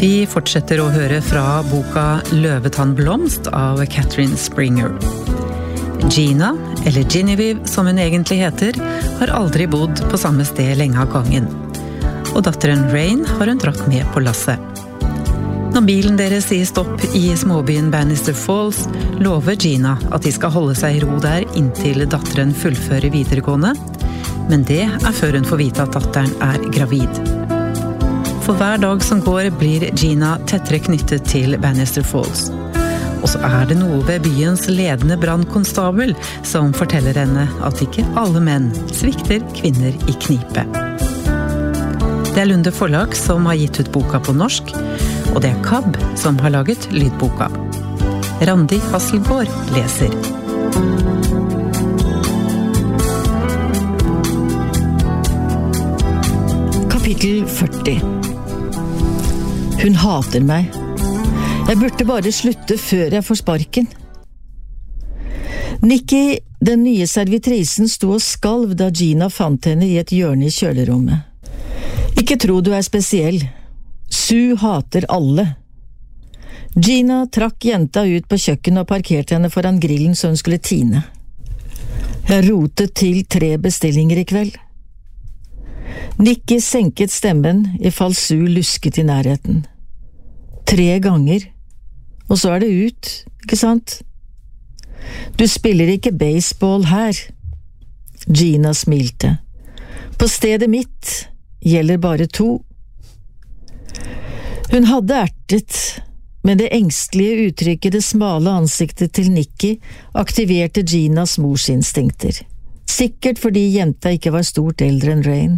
Vi fortsetter å høre fra boka Løvetannblomst av Catherine Springer. Gina, eller Genevieve som hun egentlig heter, har aldri bodd på samme sted lenge av gangen. Og datteren Rain har hun dratt med på lasset. Når bilen deres sier stopp i småbyen Bannister Falls, lover Gina at de skal holde seg i ro der inntil datteren fullfører videregående, men det er før hun får vite at datteren er gravid. For hver dag som går blir Gina tettere knyttet til Bannister Falls. Og så er det noe ved byens ledende brandkonstabel som forteller henne at ikke alle menn svikter kvinner i knipe. Det er Lunde Forlag som har gitt ut boka på norsk, og det er KAB som har laget lydboka. Randi Hasselgaard leser. Kapittel 40. Hun hater meg. Jeg burde bare slutte før jeg får sparken. Nikki, den nye servitrisen, sto og skalv da Gina fant henne i et hjørne i kjølerommet. Ikke tro du er spesiell. Sue hater alle. Gina trakk jenta ut på kjøkkenet og parkerte henne foran grillen så hun skulle tine. Jeg rotet til 3 bestillinger i kveld. Nikki senket stemmen i fall Sue lusket i nærheten. 3 ganger, og så er det ut, ikke sant? Du spiller ikke baseball her. Gina smilte. På stedet mitt gjelder bare 2. Hun hadde ertet, men det engstelige uttrykket det smale ansiktet til Nikki aktiverte Ginas morsinstinkter. Sikkert fordi jenta ikke var stort eldre enn Rain.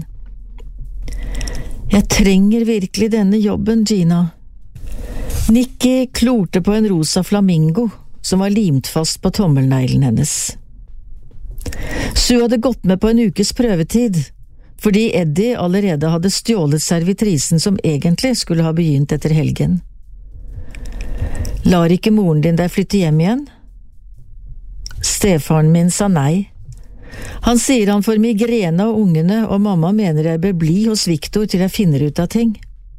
Jeg trenger virkelig denne jobben, Gina. Nikki klorte på en rosa flamingo som var limt fast på tommelneglen hennes. Sue hadde gått med på en ukes prøvetid, fordi Eddie allerede hadde stjålet servitrisen som egentlig skulle ha begynt etter helgen. Lar ikke moren din deg flytte hjem igjen? Stefaren min sa nei. Han sier han får migrene av ungene, og mamma mener jeg bør bli hos Victor til jeg finner ut av ting.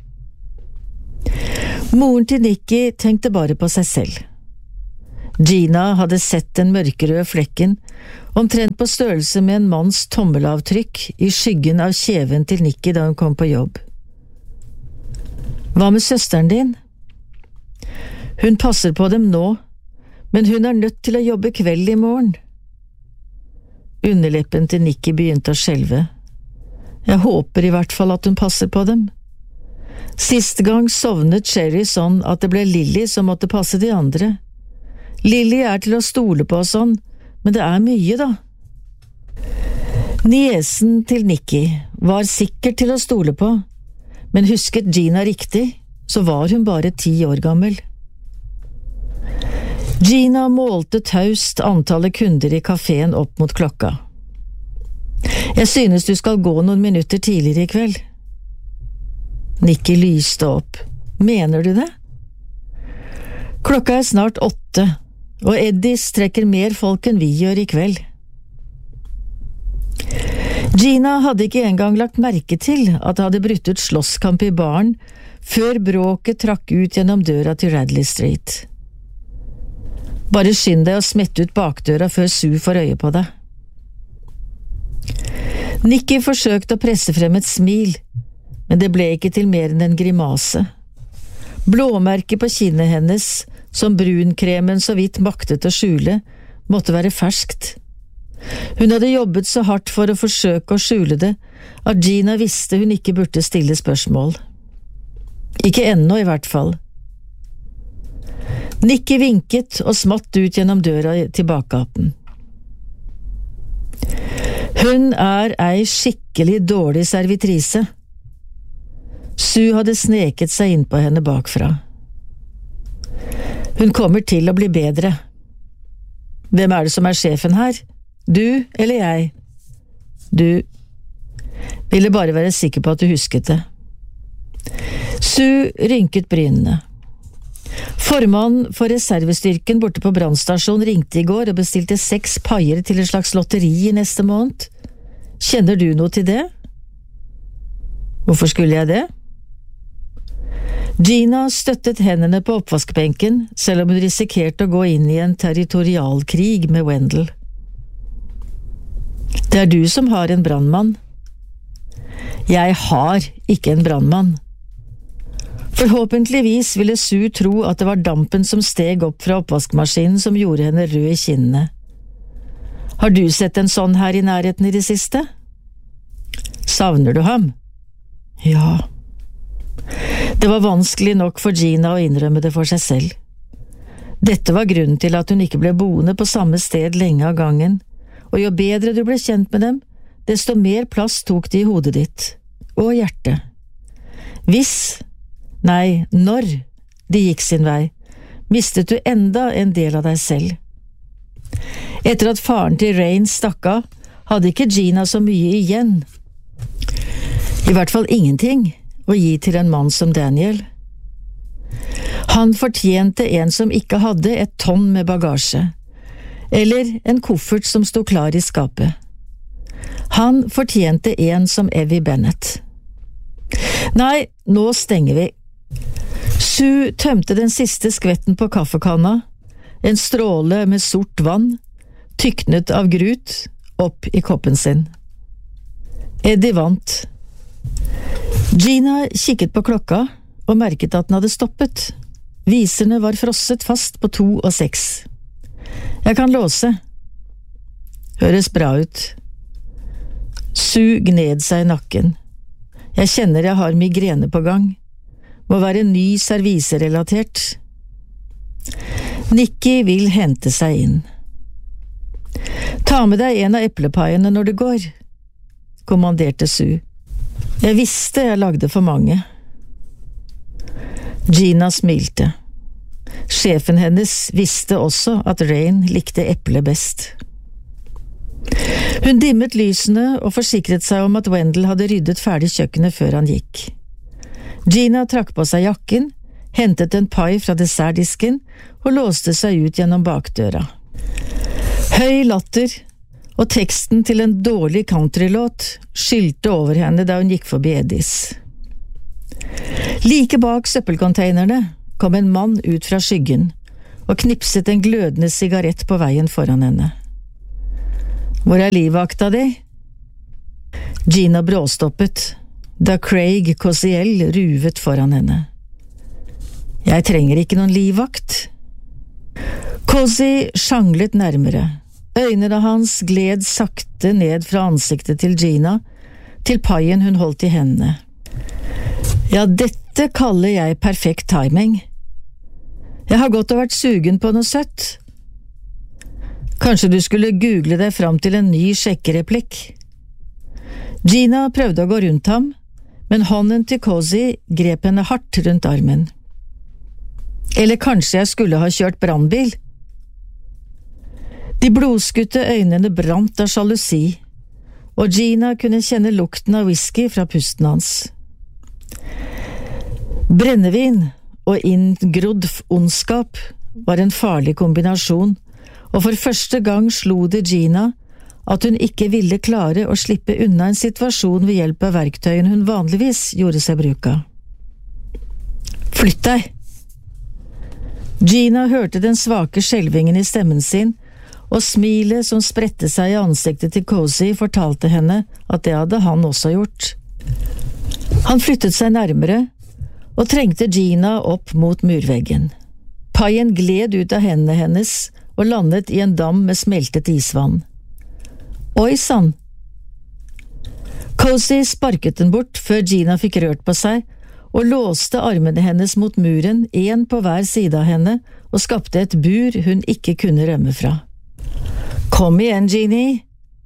Moren til Nikki tenkte bare på seg selv. Gina hadde sett den mørkerøde flekken, omtrent på størrelse med en manns tommelavtrykk i skyggen av kjeven til Nikki da hun kom på jobb. Hva med søsteren din? Hun passer på dem nå, men hun er nødt til å jobbe kveld i morgen. Underleppen til Nikki begynte å skjelve. Jeg håper i hvert fall at hun passer på dem. Siste gang sovnet Sherry sånn at det ble Lily som måtte passe de andre. Lily er til å stole på og sånn, men det er mye da. Niesen til Nikki var sikkert til å stole på, men husket Gina riktig, så var hun bare 10 år gammel. Gina målte taust antallet kunder i kaféen opp mot klokka. Jeg synes du skal gå noen minutter tidligere i kveld. Nikki lyste opp. Mener du det? Klokka er snart 8, og Eddies trekker mer folk enn vi gjør i kveld. Gina hadde ikke engang lagt merke til at det hadde brutt ut slåsskamp i baren før bråket trakk ut gjennom døra til Radley Street. Bare skynd deg å smette ut bakdøra før Sue får øye på deg. Nikki forsøkte å presse frem et smil, men det ble ikke til mer enn en grimase. Blåmerket på kinnet hennes, som brunkremen så vidt maktet å skjule, måtte være ferskt. Hun hadde jobbet så hardt for å forsøke å skjule det, at Gina visste hun ikke burde stille spørsmål. Ikke ennå i hvert fall. Nikki vinket og smatt ut gjennom døra til bakgaten. Hun er ei skikkelig dårlig servitrise. Sue hadde sneket seg inn på henne bakfra. Hun kommer til å bli bedre. Hvem er det som er sjefen her? Du eller jeg? Du. Ville bare være sikker på at du husket det. Sue rynket brynene. Formannen for reservestyrken borte på brannstasjonen ringte i går og bestilte 6 paier til et slags lotteri i neste måned. Kjenner du noe til det? Hvorfor skulle jeg det? Gina støttet hendene på oppvaskbenken, selv om hun risikerte å gå inn i en territorialkrig med Wendell. Det du som har en brannmann. Jeg har ikke en brannmann. Forhåpentligvis ville Sue tro at det var dampen som steg opp fra oppvaskmaskinen som gjorde henne rød i kinnene. Har du sett en sånn her i nærheten i det siste? Savner du ham? Ja. Det var vanskelig nok for Gina å innrømme det for seg selv. Dette var grunnen til at hun ikke ble boende på samme sted lenge av gangen, og jo bedre du ble kjent med dem, desto mer plass tok de i hodet ditt, og hjertet. Når de gikk sin vei, mistet du enda en del av deg selv. Etter at faren til Rain stakk av, hadde ikke Gina så mye igjen. I hvert fall ingenting å gi til en mann som Daniel. Han fortjente en som ikke hadde et tonn med bagasje, eller en koffert som sto klar i skapet. Han fortjente en som Evie Bennett. Nei, nå stenger vi. Sue tømte den siste skvetten på kaffekanna, en stråle med sort vann, tyknet av grut, opp i koppen sin. Eddie vant. Gina kikket på klokka og merket at den hadde stoppet. Viserne var frosset fast på 2 og 6. Jeg kan låse. Høres bra ut. Sue gned seg i nakken. Jeg kjenner jeg har migrene på gang. Må være ny serviserelatert. Nikki vil hente seg inn. Ta med deg en av eplepaiene når du går, kommanderte Sue. Jeg visste jeg lagde for mange. Gina smilte. Sjefen hennes visste også at Rain likte eple best. Hun dimmet lysene og forsikret seg om at Wendell hadde ryddet ferdig kjøkkenet før han gikk. Gina trakk på seg jakken, hentet en pai fra dessertdisken og låste seg ut gjennom bakdøra. Høy latter og teksten til en dårlig countrylåt skylte over henne da hun gikk forbi Eddies. Like bak søppelcontainerne kom en mann ut fra skyggen og knipset en glødende sigarett på veien foran henne. Hvor livvakta di? Gina bråstoppet da Craig Cosiel ruvet foran henne. Jeg trenger ikke noen livvakt. Cosi sjanglet nærmere. Øynene hans gled sakte ned fra ansiktet til Gina, til paien hun holdt i hendene. Ja, dette kaller jeg perfekt timing. Jeg har gått og vært sugen på noe søtt. Kanskje du skulle google deg fram til en ny sjekkereplikk. Gina prøvde å gå rundt ham, men hånden til Cosi grep henne hardt rundt armen. Eller kanskje jeg skulle ha kjørt brannbil? De blodskutte øynene brant av sjalusi, og Gina kunne kjenne lukten av whisky fra pusten hans. Brennevin og inngrodd ondskap var en farlig kombinasjon, og for første gang slo det Gina at hun ikke ville klare å slippe unna en situasjon ved hjelp av verktøyene hun vanligvis gjorde seg bruk av. Flytt deg! Gina hørte den svake skjelvingen i stemmen sin, og smilet som spredte seg i ansiktet til Cosi fortalte henne at det hadde han også gjort. Han flyttet seg nærmere og trengte Gina opp mot murveggen. Paien gled ut av hendene hennes og landet i en dam med smeltet isvann. Oi sann! Cosi sparket den bort før Gina fikk rørt på seg, og låste armene hennes mot muren, en på hver side av henne, og skapte et bur hun ikke kunne rømme fra. Kom igjen, Jeannie!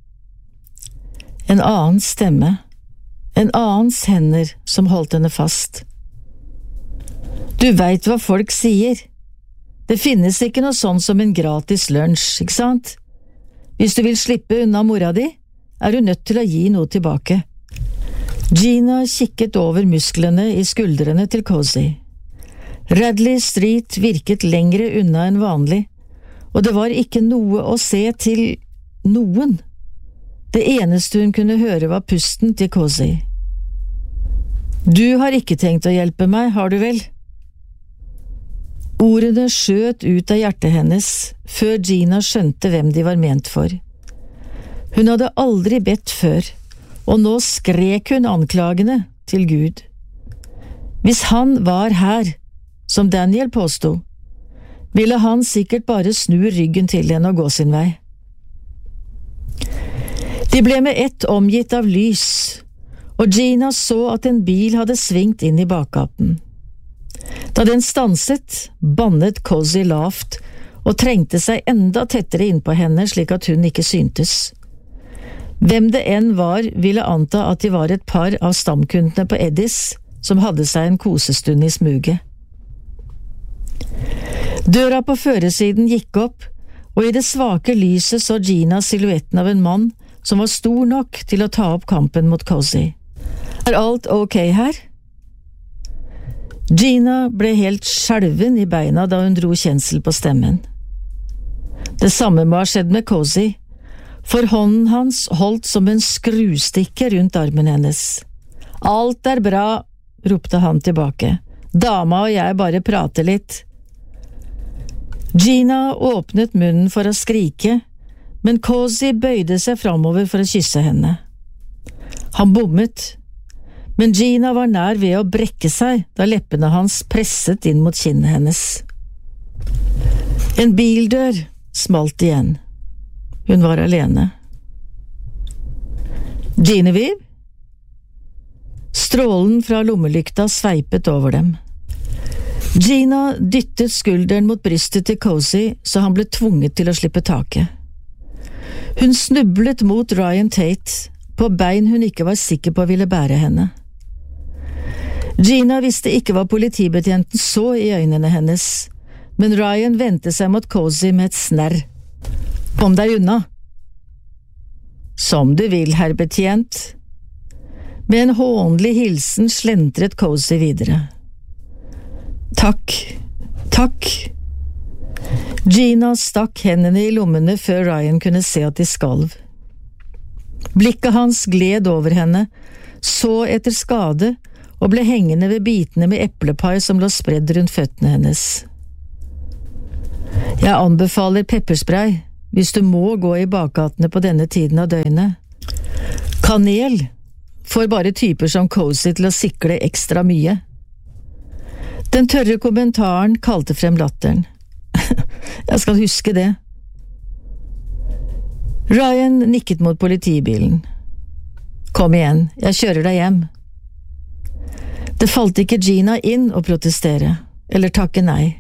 En annen stemme, en annens hender som holdt henne fast. Du vet hva folk sier. Det finnes ikke noe sånn som en gratis lunsj, ikke sant? Hvis du vil slippe unna mora di, er du nødt til å gi noe tilbake. Gina kikket over musklene i skuldrene til Cosi. Radley Street virket lengre unna enn vanlig, og det var ikke noe å se til noen. Det eneste hun kunne høre var pusten til Cosi. Du har ikke tenkt å hjelpe meg, har du vel? Ordene skjøt ut av hjertet hennes, før Gina skjønte hvem de var ment for. Hun hadde aldri bedt før, og nå skrek hun anklagende til Gud. Hvis han var her, som Daniel påstod, ville han sikkert bare snu ryggen til henne og gå sin vei. De ble med ett omgitt av lys, og Gina så at en bil hadde svingt inn i bakgaten. Da den stanset, bannet Cozy lavt og trengte seg enda tettere innpå henne slik at hun ikke syntes. Hvem det enn var, ville anta at de var et par av stamkundene på Eddis som hadde seg en kosestund i smuget. Døra på førersiden gikk opp, og i det svake lyset så Gina silhuetten av en mann som var stor nok til å ta opp kampen mot Cozy. Er alt ok her? Gina ble helt skjelven i beina da hun dro kjensel på stemmen. Det samme må ha skjedd med Cozy, for hånden hans holdt som en skrustikke rundt armen hennes. Alt er bra, ropte han tilbake. Dama og jeg bare prater litt. Gina åpnet munnen for å skrike, men Cozy bøyde seg framover for å kysse henne. Han bommet, men Gina var nær ved å brekke seg da leppene hans presset inn mot kinnet hennes. En bildør smalt igjen. Hun var alene. Genevieve? Strålen fra lommelykta sveipet over dem. Gina dyttet skulderen mot brystet til Cozy, så han ble tvunget til å slippe taket. Hun snublet mot Ryan Tate, på bein hun ikke var sikker på ville bære henne. Gina visste ikke hva politibetjenten så i øynene hennes, men Ryan vendte seg mot Cozy med et snerr. Kom deg unna! Som du vil, herr betjent. Med en hånlig hilsen slentret Cozy videre. Takk, takk. Gina stakk hendene i lommene før Ryan kunne se at de skalv. Blikket hans gled over henne, så etter skade, og ble hengende ved bitene med eplepai som lå spredd rundt føttene hennes. Jeg anbefaler pepperspray hvis du må gå i bakgatene på denne tiden av døgnet. Kanel får bare typer som Cozy til å sikle ekstra mye. Den tørre kommentaren kalte frem latteren. Jeg skal huske det. Ryan nikket mot politibilen. Kom igjen, jeg kjører deg hjem. Det falt ikke Gina inn å protestere, eller takke nei.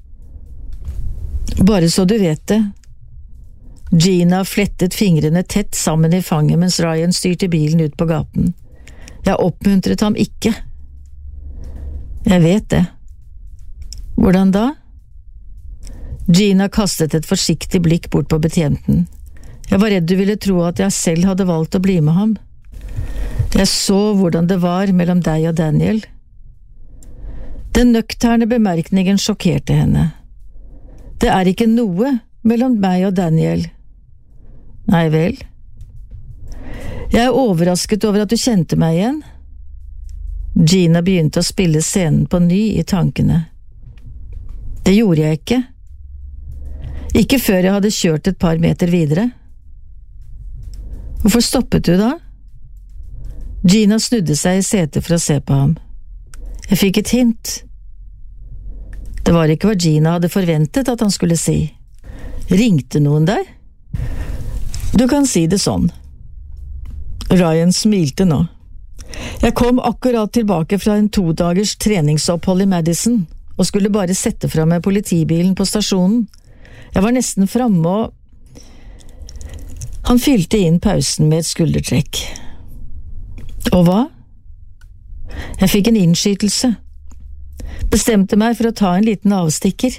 Bare så du vet det. Gina flettet fingrene tett sammen i fanget mens Ryan styrte bilen ut på gaten. Jeg oppmuntret ham ikke. Jeg vet det. Hvordan da? Gina kastet et forsiktig blikk bort på betjenten. Jeg var redd du ville tro at jeg selv hadde valgt å bli med ham. Jeg så hvordan det var mellom deg og Daniel. Den nøkterne bemerkningen sjokkerte henne. Det er ikke noe mellom meg og Daniel. Nei vel. Jeg er overrasket over at du kjente meg igjen. Gina begynte å spille scenen på ny i tankene. Det gjorde jeg ikke. Ikke før jeg hadde kjørt et par meter videre. Hvorfor stoppet du da? Gina snudde seg i setet for å se på ham. Jeg fikk et hint. Det var ikke hva Gina hadde forventet at han skulle si. Ringte noen deg? Du kan si det sånn. Ryan smilte nå. Jeg kom akkurat tilbake fra en 2 dagers treningsopphold i Madison, og skulle bare sette fra meg politibilen på stasjonen. Jeg var nesten framme og… Han fylte inn pausen med et skuldertrekk. Og hva? Jeg fikk en innskytelse. Bestemte meg for å ta en liten avstikker.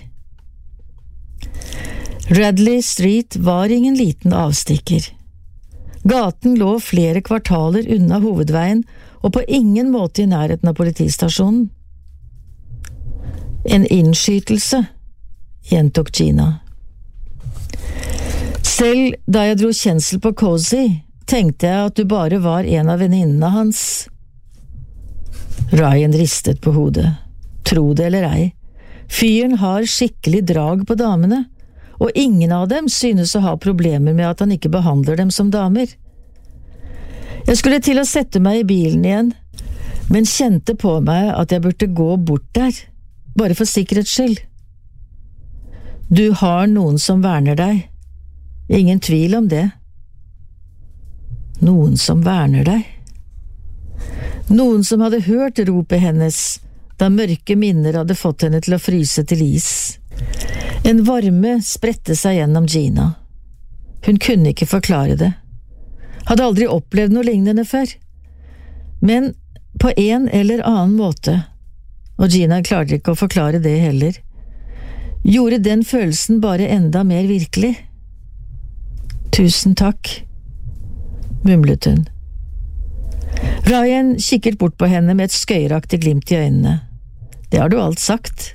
Radley Street var ingen liten avstikker. Gaten lå flere kvartaler unna hovedveien og på ingen måte i nærheten av politistasjonen. En innskytelse, gjentok Gina. Selv da jeg dro kjensel på Cozy, tenkte jeg at du bare var en av venninnene hans. Ryan ristet på hodet. Tro det eller ei, Fyren har skikkelig drag på damene, og ingen av dem synes å ha problemer med at han ikke behandler dem som damer. Jeg skulle til å sette meg i bilen igjen, men kjente på meg at jeg burde gå bort der, bare for sikkerhets skyld. Du har noen som verner deg, ingen tvil om det. Noen som verner deg? Noen som hadde hørt ropet hennes da mørke minner hadde fått henne til å fryse til is. En varme spredte seg gjennom Gina. Hun kunne ikke forklare det. Hadde aldri opplevd noe lignende før. Men på en eller annen måte, og Gina klarte ikke å forklare det heller, gjorde den følelsen bare enda mer virkelig. Tusen takk, mumlet hun. Ryan kikket bort på henne med et skøyeraktig glimt i øynene. Det har du alt sagt.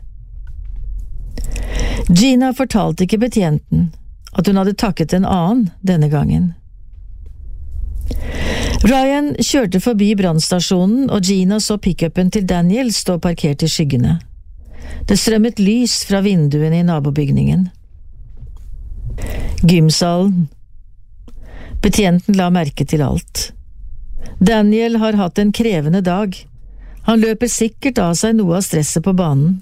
Gina fortalte ikke betjenten at hun hadde takket en annen denne gangen. Ryan kjørte forbi brannstasjonen, og Gina så pickupen til Daniel stå parkert i skyggene. Det strømmet lys fra vinduene i nabobygningen. Gymsalen. Betjenten la merke til alt. Daniel har hatt en krevende dag. Han løper sikkert av seg noe av stresset på banen.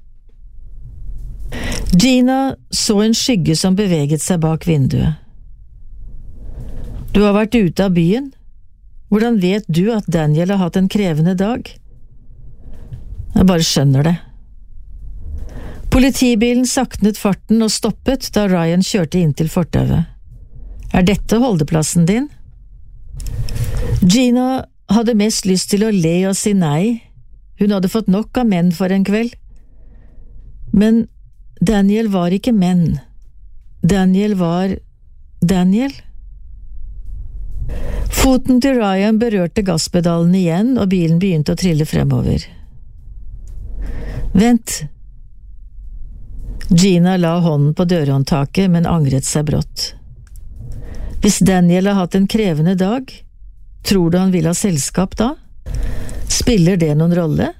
Gina så en skygge som beveget seg bak vinduet. Du har vært ute av byen? Hvordan vet du at Daniel har hatt en krevende dag? Jeg bare skjønner det. Politibilen saknet farten og stoppet da Ryan kjørte inn til fortauet. Er dette holdeplassen din? Gina hadde mest lyst til å le og si nei. Hun hadde fått nok av menn for en kveld. Men Daniel var ikke menn. Daniel var Daniel. Foten til Ryan berørte gasspedalen igjen, og bilen begynte å trille fremover. Vent. Gina la hånden på dørhåndtaket, men angret seg brått. Hvis Daniel har hatt en krevende dag, tror du han vil ha selskap da? Spiller det noen rolle?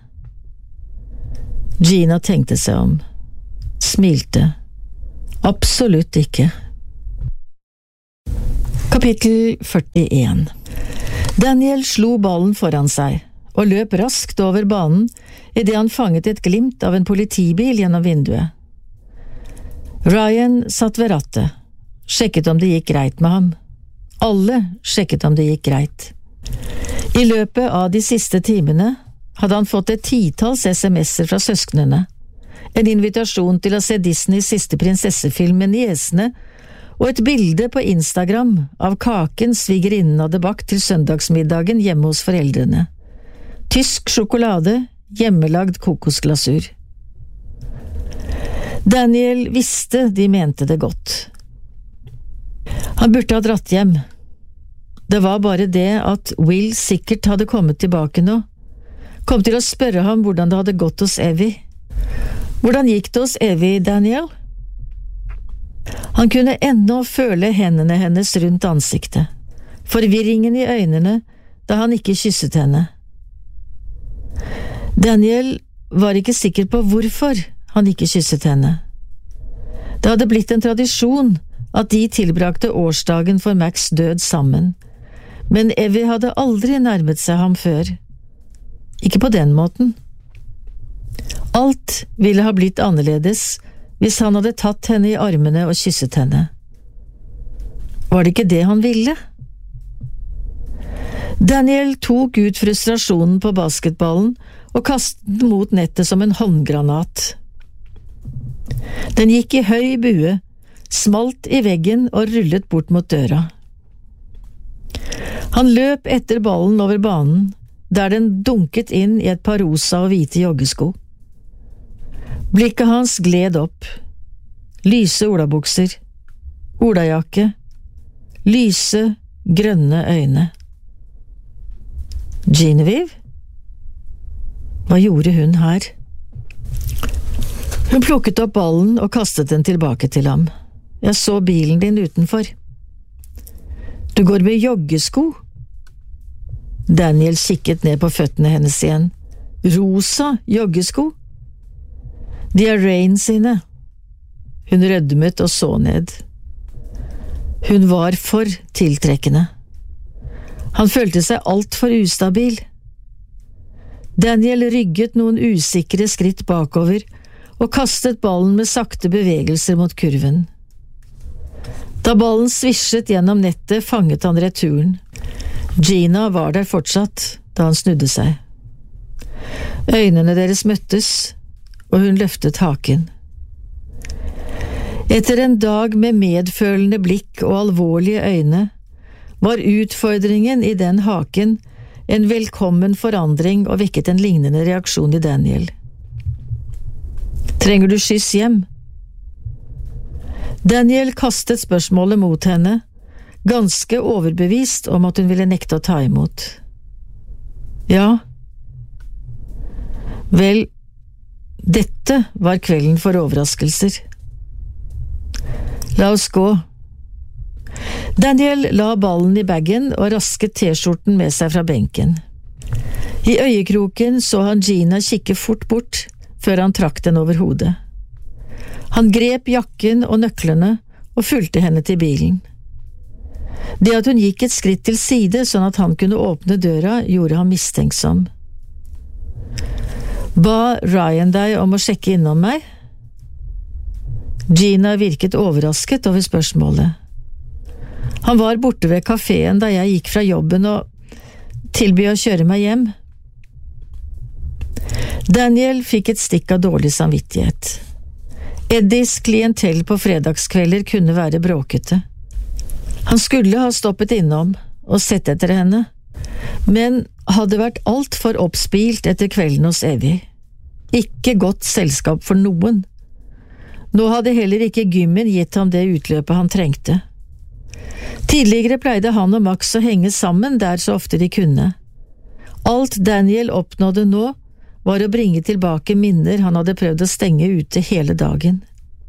Gina tenkte seg om. Smilte. Absolutt ikke. Kapittel 41. Daniel slo ballen foran seg og løp raskt over banen i det han fanget et glimt av en politibil gjennom vinduet. Ryan satt ved rattet, sjekket om det gikk greit med ham. Alle sjekket om det gikk greit. I løpet av de siste timene hadde han fått et titalls SMS-er fra søsknene, en invitasjon til å se Disneys siste prinsessefilm med niesene, og et bilde på Instagram av kaken svigerinnen hadde bakt til søndagsmiddagen hjemme hos foreldrene. Tysk sjokolade, hjemmelagd kokosglasur. Daniel visste de mente det godt. Han burde ha dratt hjem. Det var bare det at Will sikkert hadde kommet tilbake nå, kom til å spørre ham hvordan det hadde gått hos Evie. Hvordan gikk det hos Evie, Daniel? Han kunne ennå føle hendene hennes rundt ansiktet, forvirringen i øynene da han ikke kysset henne. Daniel var ikke sikker på hvorfor han ikke kysset henne. Det hadde blitt en tradisjon at de tilbrakte årsdagen for Max' død sammen, men Evie hadde aldri nærmet seg ham før. Ikke på den måten. Alt ville ha blitt annerledes hvis han hadde tatt henne i armene og kysset henne. Var det ikke det han ville? Daniel tok ut frustrasjonen på basketballen og kastet den mot nettet som en håndgranat. Den gikk i høy bue, smalt i veggen og rullet bort mot døra. Han løp etter ballen over banen, der den dunket inn i et par rosa og hvite joggesko. Blikket hans gled opp. Lyse olabukser, olajakke, lyse, grønne øyne. Genevieve? Hva gjorde hun her? Hun plukket opp ballen og kastet den tilbake til ham. Jeg så bilen din utenfor. Du går med joggesko? Daniel kikket ned på føttene hennes igjen. Rosa joggesko? Diarrheen sine. Hun rødmet og så ned. Hun var for tiltrekkende. Han følte seg alt for ustabil. Daniel rygget noen usikre skritt bakover og kastet ballen med sakte bevegelser mot kurven. Da ballen svisjet gjennom nettet, fanget han returen. Gina var der fortsatt da han snudde seg. Øynene deres møttes, og hun løftet haken. Etter en dag med medfølende blikk og alvorlige øyne, var utfordringen i den haken en velkommen forandring og vekket en lignende reaksjon i Daniel. Trenger du skyss hjem? Daniel kastet spørsmålet mot henne, ganske overbevist om at hun ville nekte å ta imot. Ja. Vel, dette var kvelden for overraskelser. La oss gå. Daniel la ballen i bagen og rasket T-skjorten med seg fra benken. I øyekroken så han Gina kikke fort bort, før han trakk den over hodet. Han grep jakken og nøklene og fulgte henne til bilen. Det at hun gikk et skritt til side sånn at han kunne åpne døra, gjorde ham mistenksom. Ba Ryan deg om å sjekke innom meg? Gina virket overrasket over spørsmålet. Han var borte ved kaféen da jeg gikk fra jobben og tilbød å kjøre meg hjem. Daniel fikk et stikk av dårlig samvittighet. Eddies klientell på fredagskvelder kunne være bråkete. Han skulle ha stoppet innom og sett etter henne, men hadde vært alt for oppspilt etter kvelden hos Evie. Ikke godt selskap for noen. Nå hadde heller ikke gymmen gitt ham det utløpet han trengte. Tidligere pleide han og Max å henge sammen der så ofte de kunne. Alt Daniel oppnådde nå var å bringe tilbake minner han hadde prøvd å stenge ute hele dagen.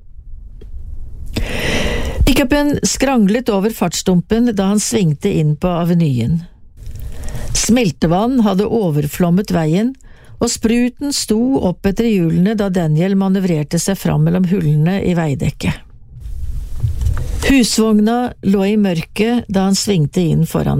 Pickupen skranglet over fartsdumpen da han svingte inn på avenyen. Smeltevann hadde overflommet veien, og spruten sto opp etter hjulene da Daniel manøvrerte seg fram mellom hullene i veidekket. Husvogna lå i mørket da han svingte inn foran